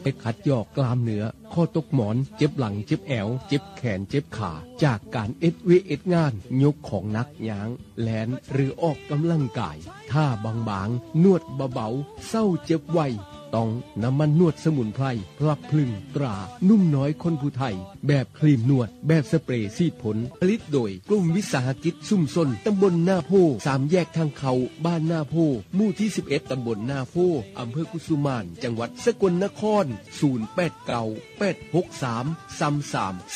ขัดยอกกล้ามเนื้อข้อตกหมอนเจ็บหลังเจ็บแอวเจ็บแขนเจ็บขาจากการเอ็ดงานยกของหนักย้างแลนหรือออกกำลังกายท่าบางๆนวดเบาๆเศร้าเจ็บไวต้องน้ำมันนวดสมุนไพรพลับพลึงตรานุ่มน้อยคนผู้ไทยแบบครีมนวดแบบสเปรย์ซีดผลผลิตโดยกลุ่มวิสาหกิจซุ่มซนตำบลหน้าโพ3แยกทางเขาบ้านหน้าโพหมู่ที่11ตำบลหน้าโพอำเภอกุสุมานจังหวัดสกลนคร08986333